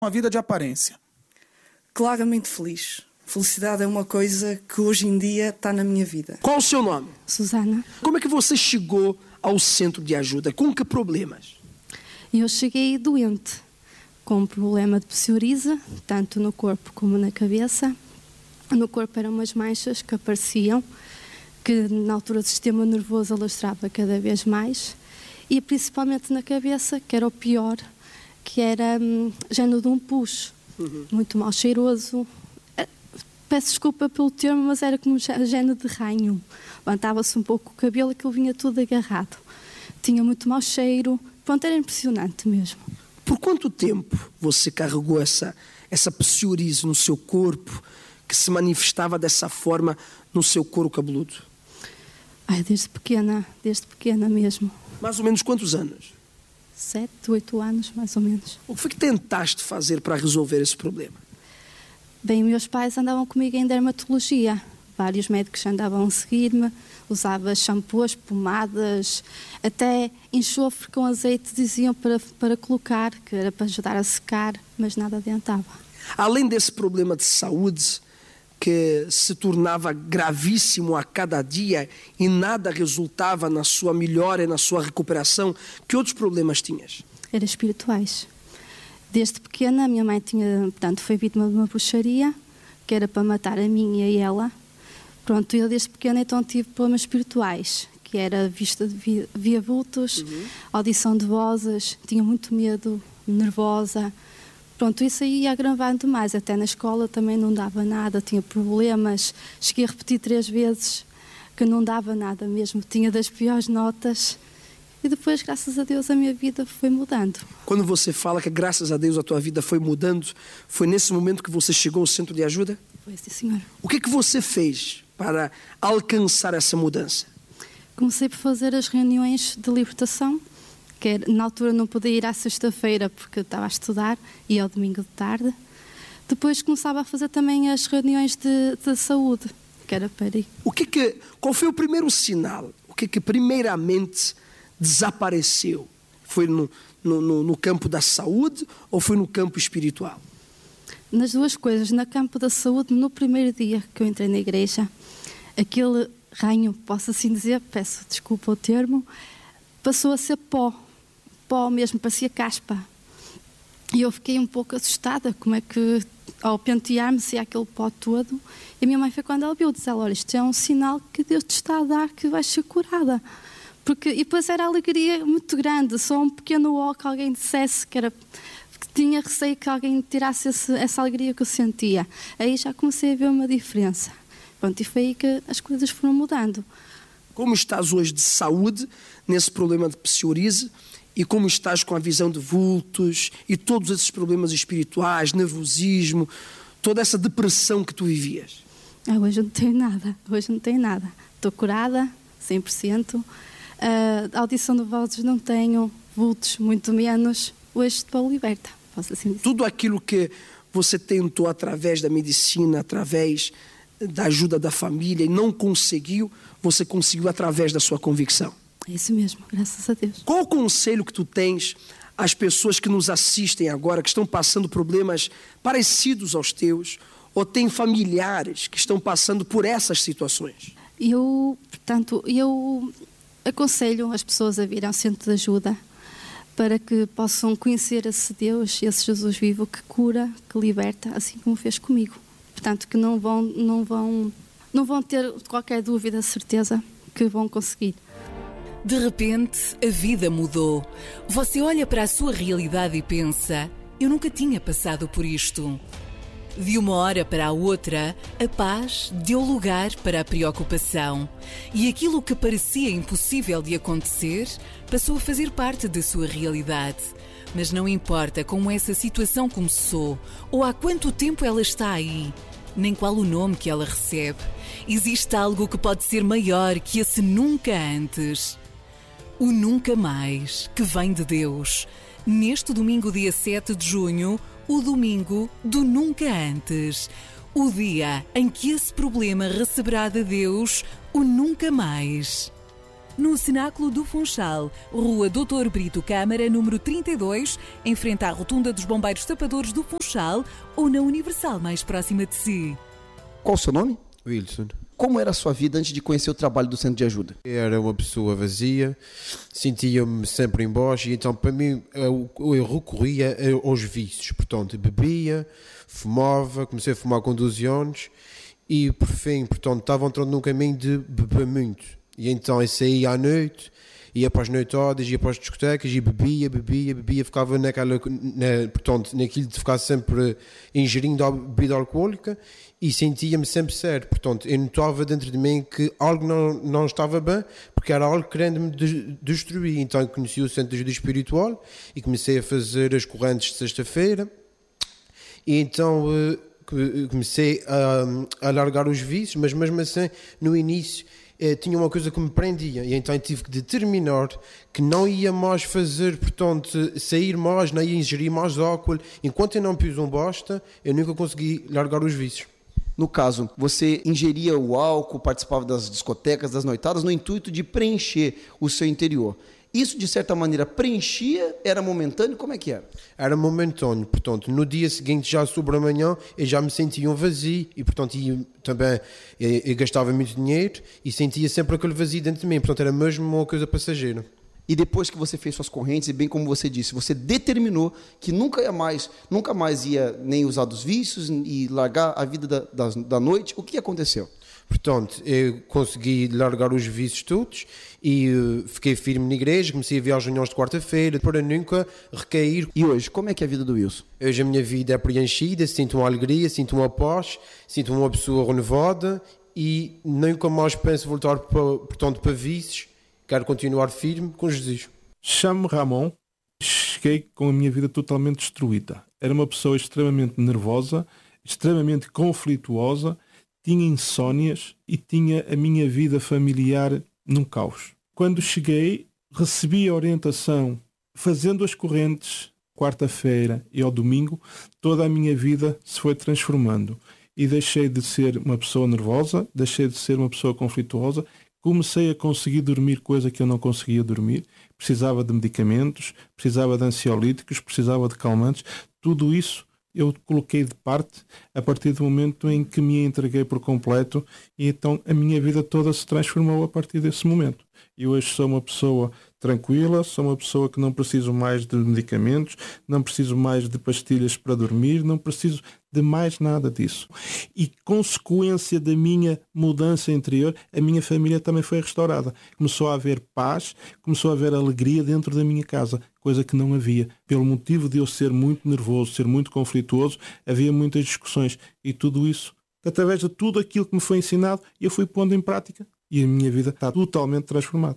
uma vida de aparência? Claramente feliz. Felicidade é uma coisa que hoje em dia está na minha vida. Qual o seu nome? Susana. Como é que você chegou ao centro de ajuda? Com que problemas? Eu cheguei doente, com um problema de psoríase, tanto no corpo como na cabeça. No corpo eram umas manchas que apareciam, que na altura o sistema nervoso alastrava cada vez mais. E principalmente na cabeça, que era o pior, que era género de um pus, muito mal cheiroso. Peço desculpa pelo termo, mas era como género de ranho. Levantava-se um pouco o cabelo, aquilo vinha tudo agarrado. Tinha muito mau cheiro. Pronto, era impressionante mesmo. Por quanto tempo você carregou essa psoríase no seu corpo, que se manifestava dessa forma no seu couro cabeludo? Desde pequena mesmo. Mais ou menos quantos anos? 7, 8 anos, mais ou menos. O que foi que tentaste fazer para resolver esse problema? Bem, meus pais andavam comigo em dermatologia. Vários médicos andavam a seguir-me. Usava shampoos, pomadas, até enxofre com azeite diziam para colocar, que era para ajudar a secar, mas nada adiantava. Além desse problema de saúde, que se tornava gravíssimo a cada dia e nada resultava na sua melhora e na sua recuperação, que outros problemas tinhas? Era espirituais. Desde pequena, a minha mãe foi vítima de uma bruxaria, que era para matar a mim e a ela. Pronto, eu desde pequena então tive problemas espirituais, que era vista via vultos, audição de vozes, tinha muito medo, nervosa. Pronto, isso aí ia agravando mais, até na escola também não dava nada, tinha problemas, cheguei a repetir 3 vezes que não dava nada mesmo, tinha das piores notas. E depois, graças a Deus, a minha vida foi mudando. Quando você fala que graças a Deus a tua vida foi mudando, foi nesse momento que você chegou ao centro de ajuda? Foi, sim, senhor. O que é que você fez para alcançar essa mudança? Comecei por fazer as reuniões de libertação, que na altura não podia ir à sexta-feira porque estava a estudar, e ao domingo de tarde. Depois começava a fazer também as reuniões de saúde, que era para ir. Qual foi o primeiro sinal? O que primeiramente desapareceu? Foi no campo da saúde ou foi no campo espiritual? Nas duas coisas. No campo da saúde, no primeiro dia que eu entrei na igreja, aquele ranho, posso assim dizer, peço desculpa o termo, passou a ser pó mesmo, parecia caspa. E eu fiquei um pouco assustada, como é que ao pentear-me saía aquele pó todo. E a minha mãe foi quando ela viu, disse ela, olha, isto é um sinal que Deus te está a dar, que vais ser curada. E depois era alegria muito grande, só um pequeno ó que alguém dissesse que tinha receio que alguém tirasse essa alegria que eu sentia. Aí já comecei a ver uma diferença. Pronto, e foi aí que as coisas foram mudando. Como estás hoje de saúde nesse problema de psoríase e como estás com a visão de vultos e todos esses problemas espirituais, nervosismo, toda essa depressão que tu vivias? Hoje não tenho nada. Estou curada, 100%. Audição de vozes não tenho, vultos muito menos. Hoje estou liberta, posso assim dizer. Tudo aquilo que você tentou através da medicina, através da ajuda da família e não conseguiu, você conseguiu através da sua convicção. É isso mesmo, graças a Deus. Qual o conselho que tu tens às pessoas que nos assistem agora, que estão passando problemas parecidos aos teus, ou têm familiares que estão passando por essas situações? Eu aconselho as pessoas a vir ao centro de ajuda para que possam conhecer esse Deus, esse Jesus vivo que cura, que liberta, assim como fez comigo. Portanto, que não vão ter qualquer dúvida, certeza que vão conseguir. De repente, a vida mudou. Você olha para a sua realidade e pensa, eu nunca tinha passado por isto. De uma hora para a outra, a paz deu lugar para a preocupação. E aquilo que parecia impossível de acontecer, passou a fazer parte da sua realidade. Mas não importa como essa situação começou, ou há quanto tempo ela está aí, nem qual o nome que ela recebe. Existe algo que pode ser maior que esse nunca antes. O nunca mais, que vem de Deus. Neste domingo, dia 7 de junho, o domingo do nunca antes. O dia em que esse problema receberá de Deus o nunca mais. no Cenáculo do Funchal, Rua Doutor Brito Câmara, número 32, em frente à Rotunda dos Bombeiros Tapadores do Funchal, ou na Universal mais próxima de si. Qual o seu nome? Wilson. Como era a sua vida antes de conhecer o trabalho do Centro de Ajuda? Era uma pessoa vazia, sentia-me sempre em baixo, e então para mim eu recorria aos vícios. Portanto, bebia, fumava, comecei a fumar com 12 anos e por fim, portanto, estava entrando num caminho de beber muito. E então eu saía à noite, ia para as noitadas, ia para as discotecas e bebia, ficava portanto, naquilo de ficar sempre ingerindo a bebida alcoólica e sentia-me sempre sério. Portanto, eu notava dentro de mim que algo não estava bem, porque era algo querendo me destruir. Então eu conheci o Centro de Ajuda Espiritual e comecei a fazer as correntes de sexta-feira e então comecei a largar os vícios, mas mesmo assim, no início, tinha uma coisa que me prendia e então eu tive que determinar que não ia mais fazer, portanto, sair mais, não ia ingerir mais álcool. Enquanto eu não pus um bosta, eu nunca consegui largar os vícios. No caso, você ingeria o álcool, participava das discotecas, das noitadas, no intuito de preencher o seu interior. Isso, de certa maneira, preenchia? Era momentâneo? Como é que era? Era momentâneo, portanto, no dia seguinte, já sobre a manhã, eu já me sentia um vazio e, portanto, eu gastava muito dinheiro e sentia sempre aquele vazio dentro de mim, portanto, era mesmo uma coisa passageira. E depois que você fez suas correntes, e bem como você disse, você determinou que nunca mais ia nem usar dos vícios e largar a vida da noite. O que aconteceu? Portanto, eu consegui largar os vícios todos e fiquei firme na igreja, comecei a vir às reuniões de quarta-feira para nunca recair. E hoje, como é que é a vida do Wilson? Hoje a minha vida é preenchida, sinto uma alegria, sinto uma paz, sinto uma pessoa renovada e nunca mais penso voltar para vícios. Quero continuar firme com Jesus. Chamo-me Ramon. Cheguei com a minha vida totalmente destruída. Era uma pessoa extremamente nervosa, extremamente conflituosa, tinha insónias e tinha a minha vida familiar num caos. Quando cheguei, recebi a orientação, fazendo as correntes, quarta-feira e ao domingo, toda a minha vida se foi transformando. E deixei de ser uma pessoa nervosa, deixei de ser uma pessoa conflituosa, comecei a conseguir dormir, coisa que eu não conseguia dormir, precisava de medicamentos, precisava de ansiolíticos, precisava de calmantes, tudo isso eu coloquei de parte a partir do momento em que me entreguei por completo e então a minha vida toda se transformou a partir desse momento. E hoje sou uma pessoa tranquila, sou uma pessoa que não preciso mais de medicamentos, não preciso mais de pastilhas para dormir, não preciso de mais nada disso. E consequência da minha mudança interior, a minha família também foi restaurada. Começou a haver paz, começou a haver alegria dentro da minha casa, coisa que não havia. Pelo motivo de eu ser muito nervoso, ser muito conflituoso, havia muitas discussões. E tudo isso, através de tudo aquilo que me foi ensinado, eu fui pondo em prática. E a minha vida está totalmente transformada.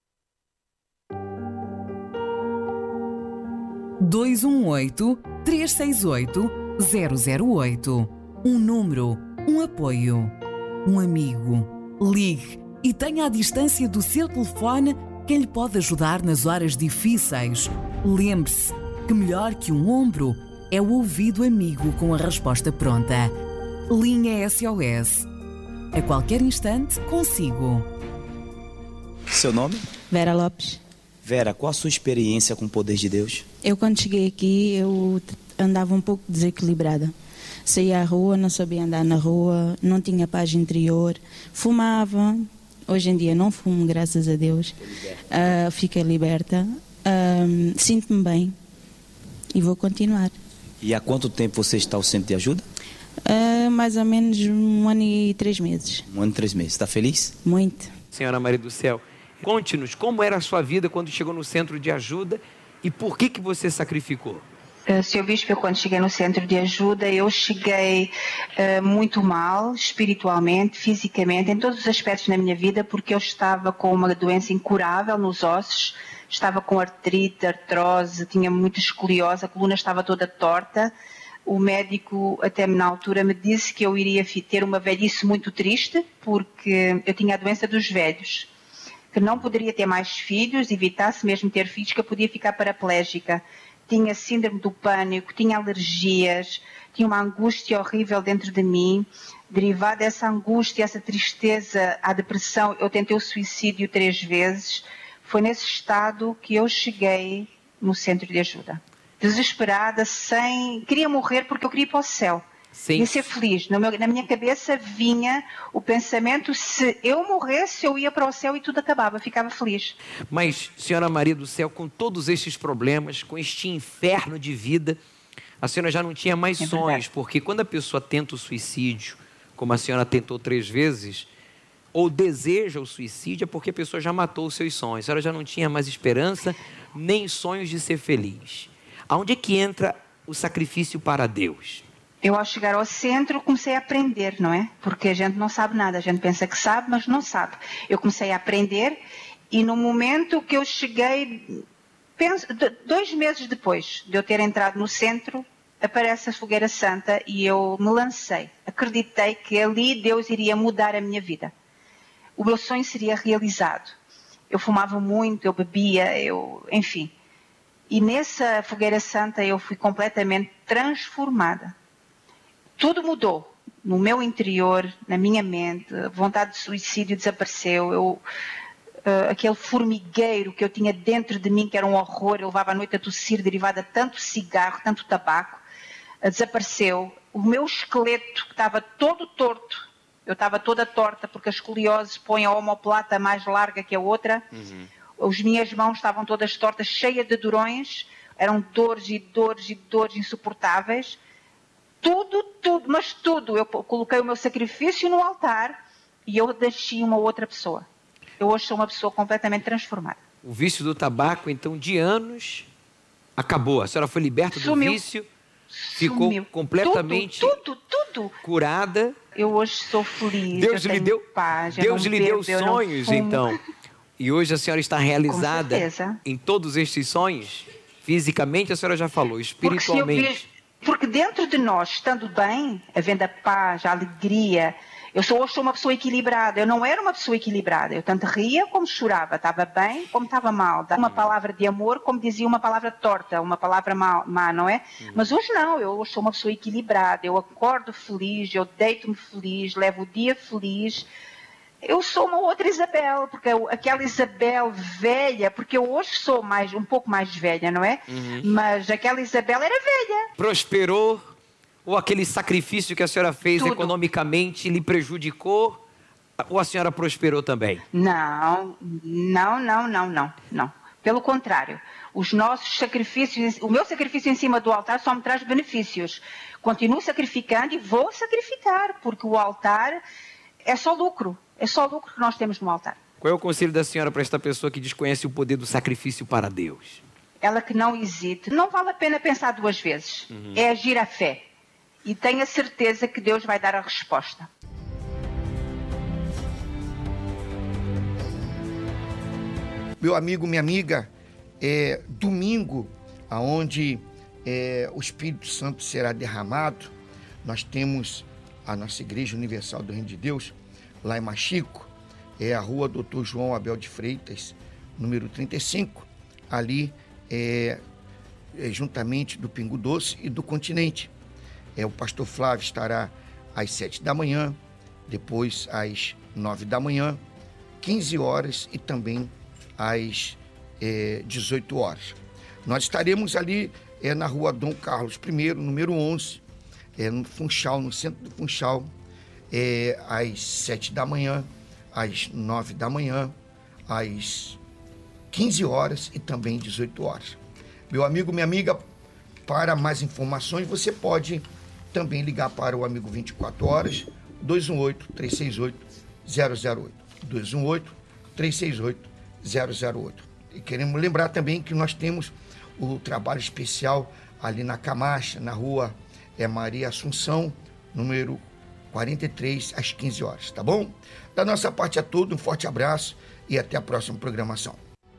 218-368-008. Um número, um apoio, um amigo. Ligue e tenha à distância do seu telefone quem lhe pode ajudar nas horas difíceis. Lembre-se que melhor que um ombro é o ouvido amigo com a resposta pronta. Linha SOS. A qualquer instante, consigo. Seu nome? Vera Lopes. Vera, qual a sua experiência com o poder de Deus? Eu, quando cheguei aqui, eu andava um pouco desequilibrada. Saía à rua, não sabia andar na rua, não tinha paz interior, fumava. Hoje em dia não fumo, graças a Deus. Fiquei liberta. Sinto-me bem e vou continuar. E há quanto tempo você está ao Centro de Ajuda? Mais ou menos 1 ano e 3 meses. 1 ano e 3 meses. Está feliz? Muito. Senhora Maria do Céu, conte-nos como era a sua vida quando chegou no Centro de Ajuda e por que você sacrificou? Senhor Bispo, eu quando cheguei no Centro de Ajuda, eu cheguei muito mal, espiritualmente, fisicamente, em todos os aspectos na minha vida, porque eu estava com uma doença incurável nos ossos, estava com artrite, artrose, tinha muita escoliose, a coluna estava toda torta. O médico, até na altura, me disse que eu iria ter uma velhice muito triste, porque eu tinha a doença dos velhos, que não poderia ter mais filhos, evitasse mesmo ter filhos, que eu podia ficar paraplégica. tinha síndrome do pânico, tinha alergias, tinha uma angústia horrível dentro de mim. Derivada dessa angústia, essa tristeza, a depressão, eu tentei o suicídio 3 vezes. Foi nesse estado que eu cheguei no centro de ajuda. Desesperada, queria morrer porque eu queria ir para o céu. Sim. Queria ser feliz. Na minha cabeça vinha o pensamento, se eu morresse, eu ia para o céu e tudo acabava, ficava feliz. Mas, Senhora Maria do Céu, com todos estes problemas, com este inferno de vida, a senhora já não tinha mais sonhos, porque quando a pessoa tenta o suicídio, como a senhora tentou 3 vezes, ou deseja o suicídio, é porque a pessoa já matou os seus sonhos. A senhora já não tinha mais esperança, nem sonhos de ser feliz. Aonde é que entra o sacrifício para Deus? Eu, ao chegar ao centro, comecei a aprender, não é? Porque a gente não sabe nada, a gente pensa que sabe, mas não sabe. Eu comecei a aprender e no momento que eu cheguei, 2 meses depois de eu ter entrado no centro, aparece a Fogueira Santa e eu me lancei. Acreditei que ali Deus iria mudar a minha vida. O meu sonho seria realizado. Eu fumava muito, eu bebia, enfim. E nessa Fogueira Santa eu fui completamente transformada. Tudo mudou. No meu interior, na minha mente, a vontade de suicídio desapareceu. Aquele formigueiro que eu tinha dentro de mim, que era um horror, eu levava a noite a tossir, derivada de tanto cigarro, tanto tabaco, desapareceu. O meu esqueleto, que estava todo torto, eu estava toda torta, porque a escoliose põe a omoplata mais larga que a outra. As minhas mãos estavam todas tortas, cheias de durões, eram dores e dores e dores insuportáveis. Tudo. Eu coloquei o meu sacrifício no altar e eu deixei uma outra pessoa. Eu hoje sou uma pessoa completamente transformada. O vício do tabaco, então, de anos, acabou. A senhora foi liberta do vício, ficou completamente tudo curada. Eu hoje sou feliz, Deus lhe deu paz. Deus lhe deu sonhos, então. E hoje a senhora está realizada em todos estes sonhos? Fisicamente, a senhora já falou, espiritualmente. Porque dentro de nós, estando bem, havendo a paz, a alegria, hoje sou uma pessoa equilibrada. Eu não era uma pessoa equilibrada. Eu tanto ria como chorava. Estava bem como estava mal. Dava uma palavra de amor como dizia uma palavra torta, uma palavra má, não é? Mas hoje não. Eu hoje sou uma pessoa equilibrada. Eu acordo feliz, eu deito-me feliz, levo o dia feliz. Eu sou uma outra Isabel, porque aquela Isabel velha, porque eu hoje sou um pouco mais velha, não é? Mas aquela Isabel era velha. Prosperou? Ou aquele sacrifício que a senhora fez economicamente lhe prejudicou? Ou a senhora prosperou também? Não. Pelo contrário. Os nossos sacrifícios, o meu sacrifício em cima do altar só me traz benefícios. Continuo sacrificando e vou sacrificar, porque o altar é só lucro. É só lucro que nós temos no altar. Qual é o conselho da senhora para esta pessoa que desconhece o poder do sacrifício para Deus? Ela que não hesite. Não vale a pena pensar 2 vezes. É agir à fé. E tenha certeza que Deus vai dar a resposta. Meu amigo, minha amiga, domingo, onde o Espírito Santo será derramado, nós temos a nossa Igreja Universal do Reino de Deus, lá em Machico, a rua Dr. João Abel de Freitas, número 35, ali juntamente do Pingo Doce e do Continente. O pastor Flávio estará às 7 da manhã, depois às 9 da manhã, 15 horas e também às 18 horas. Nós estaremos ali na rua Dom Carlos I, número 11, no Funchal, no centro do Funchal, às 7 da manhã, às 9 da manhã, às 15 horas e também 18 horas. Meu amigo, minha amiga, para mais informações, você pode também ligar para o amigo 24 horas, 218-368-008. 218-368-008. E queremos lembrar também que nós temos o trabalho especial ali na Camacha, na rua Maria Assunção, número 43, às 15 horas, tá bom? Da nossa parte é tudo, um forte abraço e até a próxima programação.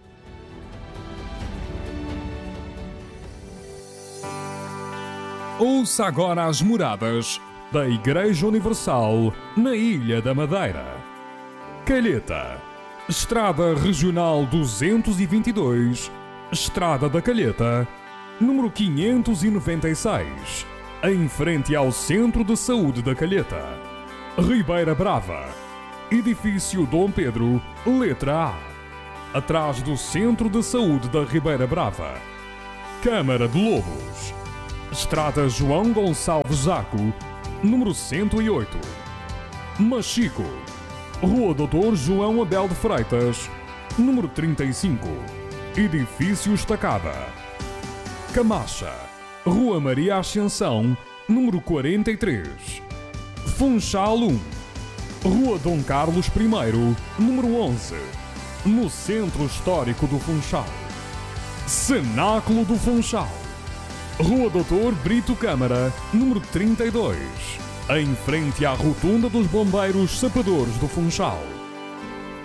Ouça agora as moradas da Igreja Universal na Ilha da Madeira. Calheta, Estrada Regional 222, Estrada da Calheta, número 596, em frente ao Centro de Saúde da Calheta. Ribeira Brava, edifício Dom Pedro, letra A, atrás do Centro de Saúde da Ribeira Brava. Câmara de Lobos, Estrada João Gonçalves Zaco, número 108. Machico, Rua Doutor João Abel de Freitas, número 35, edifício Estacada. Camacha, Rua Maria Ascensão, número 43. Funchal 1, Rua Dom Carlos I, número 11, no Centro Histórico do Funchal. Cenáculo do Funchal, Rua Doutor Brito Câmara, número 32, em frente à Rotunda dos Bombeiros Sapadores do Funchal.